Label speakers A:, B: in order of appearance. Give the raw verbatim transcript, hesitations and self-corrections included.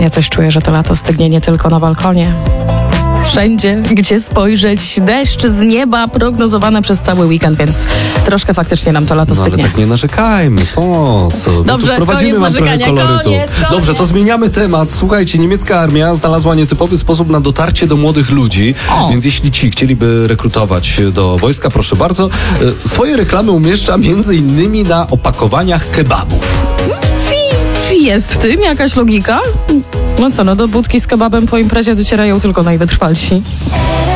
A: Ja coś czuję, że to lato stygnie nie tylko na balkonie. Wszędzie, gdzie spojrzeć, deszcz z nieba prognozowane przez cały weekend, więc troszkę faktycznie nam to lato
B: No ale
A: stygnie.
B: tak nie narzekajmy, po co? My
A: Dobrze,
B: tu wprowadzimy
A: koniec
B: wam trochę
A: narzekania,
B: kolorytu.
A: koniec, koniec.
B: Dobrze, to zmieniamy temat. Słuchajcie, niemiecka armia znalazła nietypowy sposób na dotarcie do młodych ludzi,
A: O.
B: więc jeśli ci chcieliby rekrutować do wojska, proszę bardzo, e, swoje reklamy umieszcza między innymi na opakowaniach kebabów.
A: Jest w tym jakaś logika? No co, no do budki z kebabem po imprezie docierają tylko najwytrwalsi.